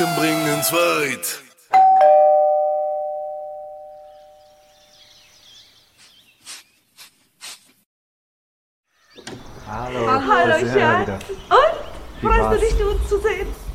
bringen's weit. Hallo. Hallo, Schatz. Und? Freust du dich, uns zu sehen?